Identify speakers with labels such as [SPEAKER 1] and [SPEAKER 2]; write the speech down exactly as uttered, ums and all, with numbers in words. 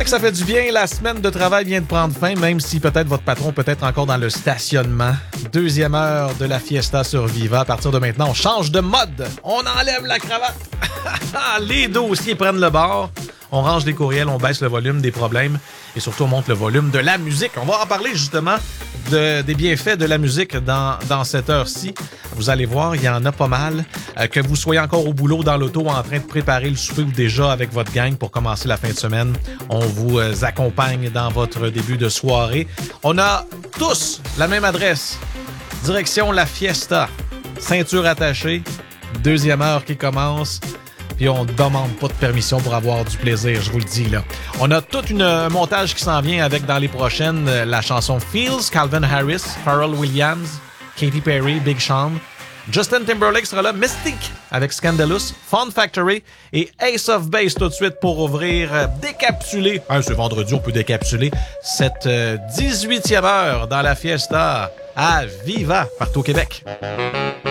[SPEAKER 1] J'espère que ça fait du bien. La semaine de travail vient de prendre fin, même si peut-être votre patron peut être encore dans le stationnement. Deuxième heure de la Fiesta sur Viva. À partir de maintenant, on change de mode. On enlève la cravate. Les dossiers prennent le bord. On range les courriels, on baisse le volume des problèmes et surtout on monte le volume de la musique. On va en parler justement de, des bienfaits de la musique dans, dans cette heure-ci. Vous allez voir, il y en a pas mal. Euh, que vous soyez encore au boulot, dans l'auto, en train de préparer le souper ou déjà avec votre gang pour commencer la fin de semaine, on vous euh, accompagne dans votre début de soirée. On a tous la même adresse. Direction La Fiesta. Ceinture attachée. Deuxième heure qui commence. Puis on ne demande pas de permission pour avoir du plaisir, je vous le dis là. On a tout une, un montage qui s'en vient avec dans les prochaines euh, la chanson Feels, Calvin Harris, Pharrell Williams, Katy Perry, Big Sean. Justin Timberlake sera là, Mystique avec Scandalous, Fun Factory et Ace of Base tout de suite pour ouvrir, euh, décapsuler, hein, ce vendredi on peut décapsuler, cette euh, dix-huitième heure dans la Fiesta à Viva, partout au Québec.